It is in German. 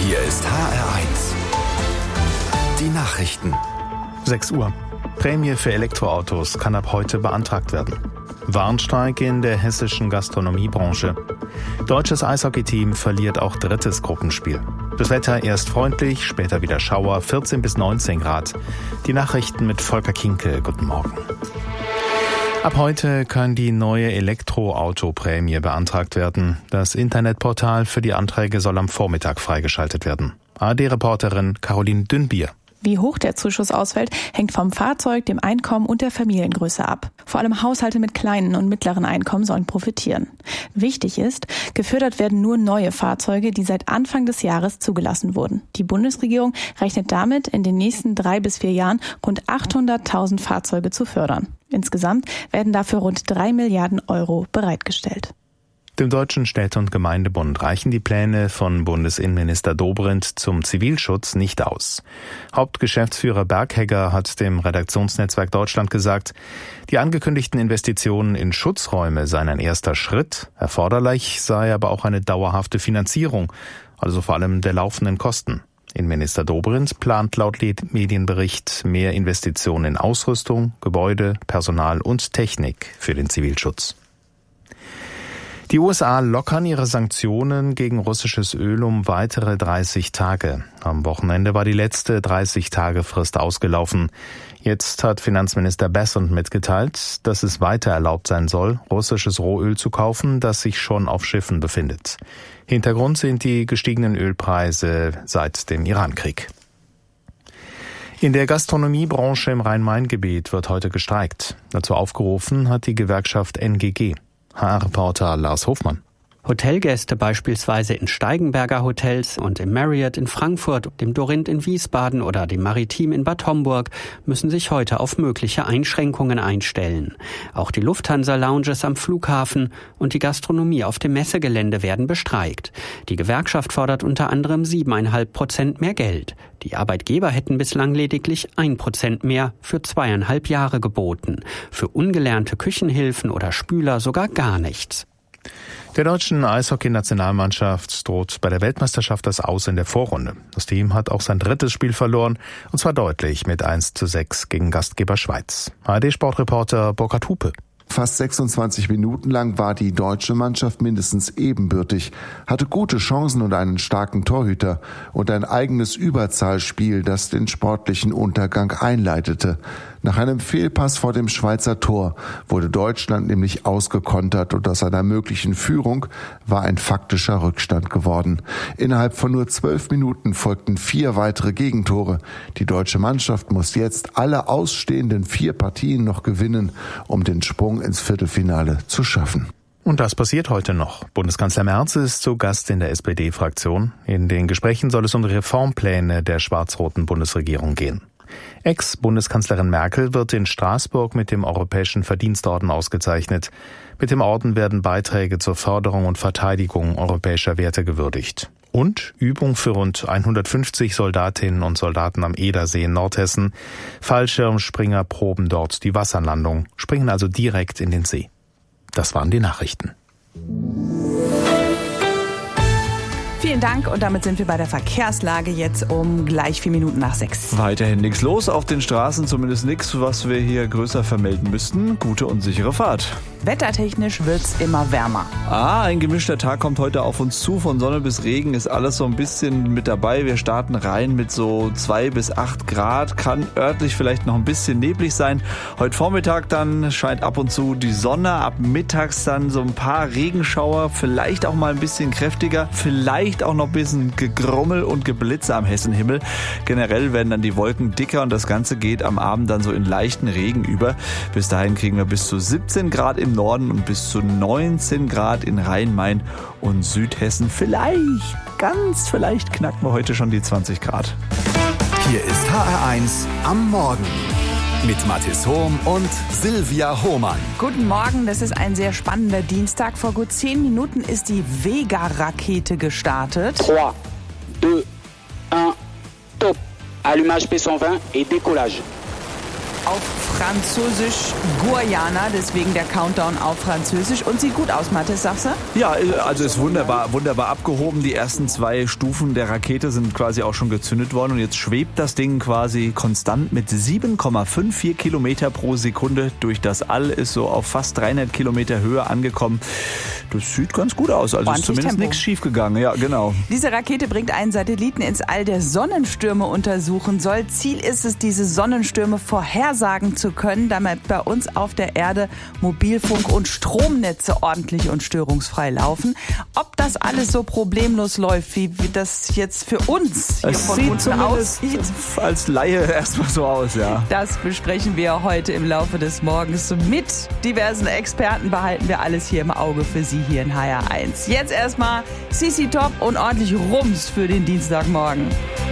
Hier ist HR1. Die Nachrichten. 6 Uhr. Prämie für Elektroautos kann ab heute beantragt werden. Warnstreik in der hessischen Gastronomiebranche. Deutsches Eishockeyteam verliert auch drittes Gruppenspiel. Das Wetter erst freundlich, später wieder Schauer, 14 bis 19 Grad. Die Nachrichten mit Volker Kinke. Guten Morgen. Ab heute kann die neue Elektroautoprämie beantragt werden. Das Internetportal für die Anträge soll am Vormittag freigeschaltet werden. ARD-Reporterin Caroline Dünnbier. Wie hoch der Zuschuss ausfällt, hängt vom Fahrzeug, dem Einkommen und der Familiengröße ab. Vor allem Haushalte mit kleinen und mittleren Einkommen sollen profitieren. Wichtig ist, gefördert werden nur neue Fahrzeuge, die seit Anfang des Jahres zugelassen wurden. Die Bundesregierung rechnet damit, in den nächsten 3 bis 4 Jahren rund 800.000 Fahrzeuge zu fördern. Insgesamt werden dafür rund 3 Milliarden Euro bereitgestellt. Dem Deutschen Städte- und Gemeindebund reichen die Pläne von Bundesinnenminister Dobrindt zum Zivilschutz nicht aus. Hauptgeschäftsführer Berghegger hat dem Redaktionsnetzwerk Deutschland gesagt, die angekündigten Investitionen in Schutzräume seien ein erster Schritt, erforderlich sei aber auch eine dauerhafte Finanzierung, also vor allem der laufenden Kosten. Innenminister Dobrindt plant laut Medienbericht mehr Investitionen in Ausrüstung, Gebäude, Personal und Technik für den Zivilschutz. Die USA lockern ihre Sanktionen gegen russisches Öl um weitere 30 Tage. Am Wochenende war die letzte 30-Tage-Frist ausgelaufen. Jetzt hat Finanzminister Bessent mitgeteilt, dass es weiter erlaubt sein soll, russisches Rohöl zu kaufen, das sich schon auf Schiffen befindet. Hintergrund sind die gestiegenen Ölpreise seit dem Irankrieg. In der Gastronomiebranche im Rhein-Main-Gebiet wird heute gestreikt. Dazu aufgerufen hat die Gewerkschaft NGG. HR-Reporter Lars Hofmann. Hotelgäste beispielsweise in Steigenberger Hotels und im Marriott in Frankfurt, dem Dorint in Wiesbaden oder dem Maritim in Bad Homburg müssen sich heute auf mögliche Einschränkungen einstellen. Auch die Lufthansa-Lounges am Flughafen und die Gastronomie auf dem Messegelände werden bestreikt. Die Gewerkschaft fordert unter anderem 7,5% mehr Geld. Die Arbeitgeber hätten bislang lediglich 1% mehr für 2,5 Jahre geboten. Für ungelernte Küchenhilfen oder Spüler sogar gar nichts. Der deutschen Eishockey-Nationalmannschaft droht bei der Weltmeisterschaft das Aus in der Vorrunde. Das Team hat auch sein drittes Spiel verloren, und zwar deutlich mit 1:6 gegen Gastgeber Schweiz. ARD-Sportreporter Burkhard Hupe. Fast 26 Minuten lang war die deutsche Mannschaft mindestens ebenbürtig, hatte gute Chancen und einen starken Torhüter und ein eigenes Überzahlspiel, das den sportlichen Untergang einleitete. Nach einem Fehlpass vor dem Schweizer Tor wurde Deutschland nämlich ausgekontert und aus einer möglichen Führung war ein faktischer Rückstand geworden. Innerhalb von nur 12 Minuten folgten 4 weitere Gegentore. Die deutsche Mannschaft muss jetzt alle ausstehenden 4 Partien noch gewinnen, um den Sprung ins Viertelfinale zu schaffen. Und das passiert heute noch. Bundeskanzler Merz ist zu Gast in der SPD-Fraktion. In den Gesprächen soll es um die Reformpläne der schwarz-roten Bundesregierung gehen. Ex-Bundeskanzlerin Merkel wird in Straßburg mit dem Europäischen Verdienstorden ausgezeichnet. Mit dem Orden werden Beiträge zur Förderung und Verteidigung europäischer Werte gewürdigt. Und Übung für rund 150 Soldatinnen und Soldaten am Edersee in Nordhessen. Fallschirmspringer proben dort die Wasserlandung, springen also direkt in den See. Das waren die Nachrichten. Vielen Dank und damit sind wir bei der Verkehrslage jetzt um gleich 4 Minuten nach 6. Weiterhin nichts los auf den Straßen, zumindest nichts, was wir hier größer vermelden müssten. Gute und sichere Fahrt. Wettertechnisch wird's immer wärmer. Ein gemischter Tag kommt heute auf uns zu. Von Sonne bis Regen ist alles so ein bisschen mit dabei. Wir starten rein mit so 2 bis 8 Grad. Kann örtlich vielleicht noch ein bisschen neblig sein. Heute Vormittag dann scheint ab und zu die Sonne. Ab mittags dann so ein paar Regenschauer. Vielleicht auch mal ein bisschen kräftiger. Vielleicht auch noch ein bisschen Gegrummel und Geblitze am Hessenhimmel. Generell werden dann die Wolken dicker und das Ganze geht am Abend dann so in leichten Regen über. Bis dahin kriegen wir bis zu 17 Grad im Norden und bis zu 19 Grad in Rhein-Main und Südhessen. Ganz vielleicht knacken wir heute schon die 20 Grad. Hier ist HR1 am Morgen mit Mathis Hohm und Silvia Hohmann. Guten Morgen, das ist ein sehr spannender Dienstag. Vor gut 10 Minuten ist die Vega-Rakete gestartet. 3, 2, 1, top. Allumage P120 et décollage. auf Französisch Guyana, deswegen der Countdown auf Französisch. Und sieht gut aus, Mathis, sagst du? Ja, also ist wunderbar abgehoben. Die ersten 2 Stufen der Rakete sind quasi auch schon gezündet worden und jetzt schwebt das Ding quasi konstant mit 7,54 Kilometer pro Sekunde durch das All, ist so auf fast 300 Kilometer Höhe angekommen. Das sieht ganz gut aus, also ist zumindest nichts schief gegangen. Ja, genau. Diese Rakete bringt einen Satelliten ins All, der Sonnenstürme untersuchen soll. Ziel ist es, diese Sonnenstürme vorhersagen zu können, damit bei uns auf der Erde Mobilfunk- und Stromnetze ordentlich und störungsfrei laufen. Ob das alles so problemlos läuft, wie das jetzt für uns hier von unten aussieht, als Laie erstmal so aus, ja. Das besprechen wir heute im Laufe des Morgens. Mit diversen Experten behalten wir alles hier im Auge für Sie hier in HR1. Jetzt erstmal CC Top und ordentlich Rums für den Dienstagmorgen.